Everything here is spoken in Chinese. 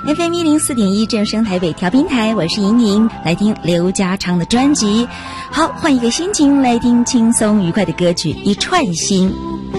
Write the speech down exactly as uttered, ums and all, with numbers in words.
F M 一零四点一正声台北调频台，我是莹莹，来听刘家昌的专辑。好，换一个心情来听轻松愉快的歌曲《一串心》。